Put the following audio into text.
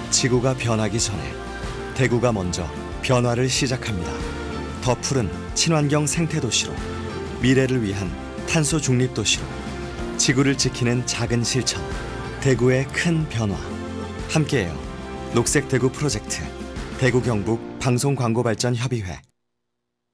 지구가 변하기 전에 대구가 먼저 변화를 시작합니다. 더 푸른 친환경 생태도시로, 미래를 위한 탄소 중립 도시로, 지구를 지키는 작은 실천, 대구의 큰 변화. 함께해요. 녹색 대구 프로젝트, 대구 경북 방송광고발전협의회.